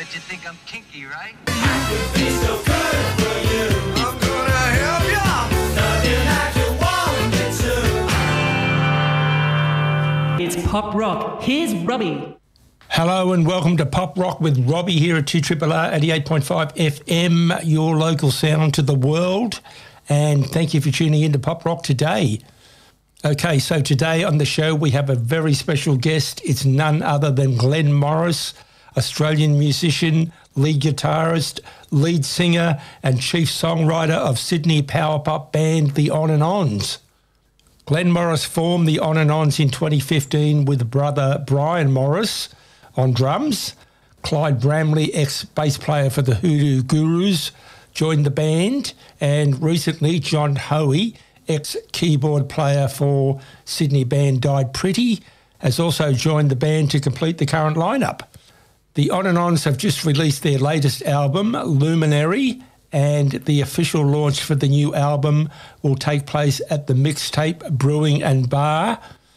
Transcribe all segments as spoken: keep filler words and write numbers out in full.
Bet you think I'm kinky, right? I could be so good for you. I'm gonna help you. Love you like you want me to. It's Pop Rock. Here's Robbie. Hello and welcome to Pop Rock with Robbie here at two R R R eighty-eight point five F M, your local sound to the world. And thank you for tuning in to Pop Rock today. Okay, so today on the show we have a very special guest. It's none other than Glenn Morris, Australian musician, lead guitarist, lead singer and chief songwriter of Sydney power pop band The On and Ons. Glenn Morris formed The On and Ons in twenty fifteen with brother Brian Morris on drums. Clyde Bramley, ex-bass player for the Hoodoo Gurus, joined the band, and recently John Hoey, ex-keyboard player for Sydney band Died Pretty, has also joined the band to complete the current lineup. The On and Ons have just released their latest album, Luminary, and the official launch for the new album will take place at the Mixtape Brewing and Bar,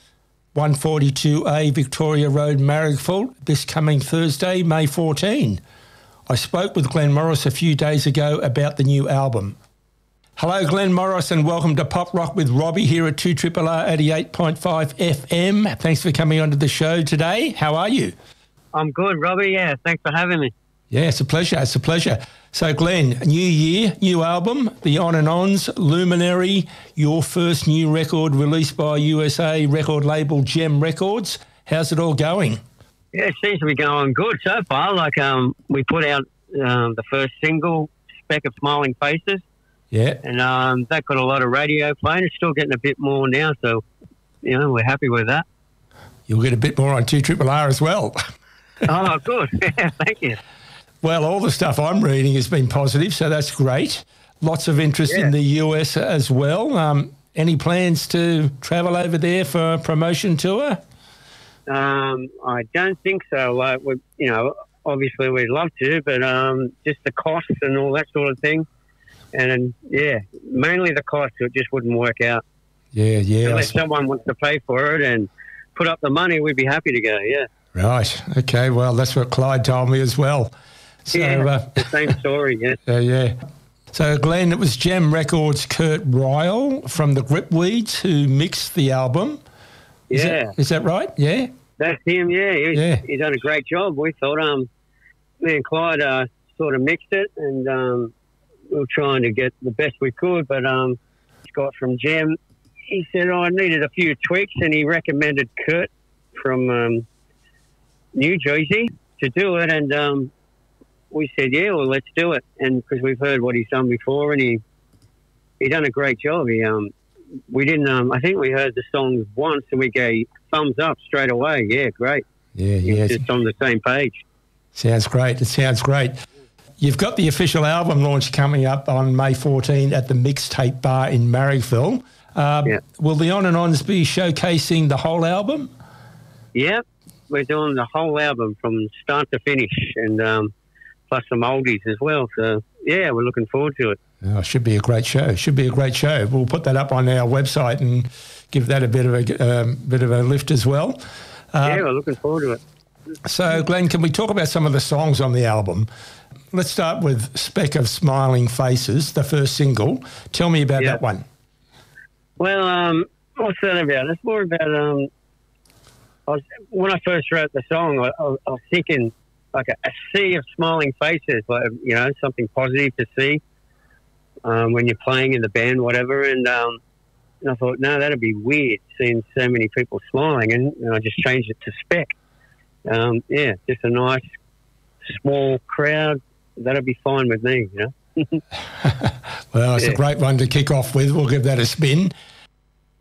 one forty-two A Victoria Road, Marrickville, this coming Thursday, May fourteenth. I spoke with Glenn Morris a few days ago about the new album. Hello, Glenn Morris, and welcome to Pop Rock with Robbie here at two R R R eighty-eight point five F M. Thanks for coming onto the show today. How are you? I'm good, Robbie. Yeah, thanks for having me. Yeah, it's a pleasure. It's a pleasure. So, Glenn, new year, new album, The On and Ons, Luminary, your first new record released by U S A record label Gem Records. How's it all going? Yeah, it seems to be going good so far. Like, um, we put out um, the first single, Speck of Smiling Faces. Yeah. And um, that got a lot of radio play, and it's still getting a bit more now, so, you know, we're happy with that. You'll get a bit more on two R R R as well. Oh, good. Yeah, thank you. Well, all the stuff I'm reading has been positive, so that's great. Lots of interest yeah. in the U S as well. Um, any plans to travel over there for a promotion tour? Um, I don't think so. Like, we, you know, obviously we'd love to, but um, just the costs and all that sort of thing. And, yeah, mainly the cost, it just wouldn't work out. Yeah, yeah. Unless someone wants to pay for it and put up the money, we'd be happy to go, yeah. Right. Okay, well, that's what Clyde told me as well. So, yeah, uh, the same story, yeah. Uh, yeah. So, Glenn, it was Gem Records' Kurt Ryle from the Gripweeds who mixed the album. Is Yeah. That, is that right? Yeah? That's him, yeah. He, Yeah. He's done a great job. We thought, um, me and Clyde uh, sort of mixed it, and um, we were trying to get the best we could, but um, Scott from Gem, he said, oh, I needed a few tweaks, and he recommended Kurt from um, New Jersey to do it, and um, we said, yeah, well, let's do it. And because we've heard what he's done before, and he he done a great job. He um, we didn't. Um, I think we heard the song once, and we gave thumbs up straight away. Yeah, great. Yeah, He yeah. was just on the same page. Sounds great. It sounds great. You've got the official album launch coming up on May fourteenth at the Mixtape Bar in Marrickville. Um, Yeah. Will the On and Ons be showcasing the whole album? Yeah, we're doing the whole album from start to finish, and um, plus some oldies as well. So yeah, we're looking forward to it. Oh, it should be a great show. Should be a great show. We'll put that up on our website and give that a bit of a um, bit of a lift as well. Um, Yeah, we're looking forward to it. So, Glenn, can we talk about some of the songs on the album? Let's start with Speck of Smiling Faces, the first single. Tell me about Yeah. that one. Well, um, what's that about? It's more about um, I was, when I first wrote the song, I, I, I was thinking like a, a sea of smiling faces, like, you know, something positive to see um, when you're playing in the band, whatever. And, um, and I thought, no, that'd be weird seeing so many people smiling, and, and I just changed it to Speck. Um, yeah, just a nice small crowd. That'd be fine with me, you know. Well, it's Yeah. a great one to kick off with. We'll give that a spin.